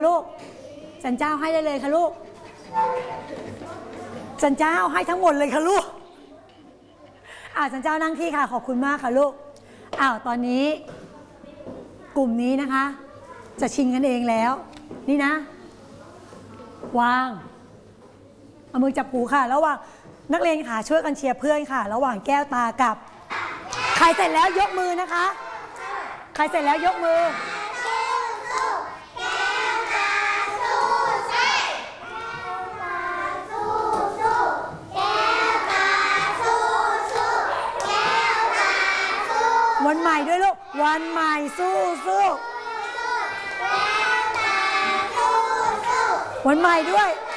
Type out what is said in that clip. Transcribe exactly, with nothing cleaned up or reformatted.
ลูกสันเจ้าให้ได้เลยค่ะลูกสันเจ้าให้ทั้งหมดเลยค่ะลูกอ่าสันเจ้านั่งที่ค่ะขอบคุณมากค่ะลูกอ้าวตอนนี้กลุ่มนี้นะคะจะชิงกันเองแล้วนี่นะวางเอามือจับหูค่ะระหว่างนักเรียนค่ะช่วยกันเชียร์เพื่อนค่ะระหว่างแก้วตากับใครเสร็จแล้วยกมือนะคะใครเสร็จแล้วยกมือวันใหม่ด้วยลูกวันใหม่สู้สู้วันใหม่ด้วย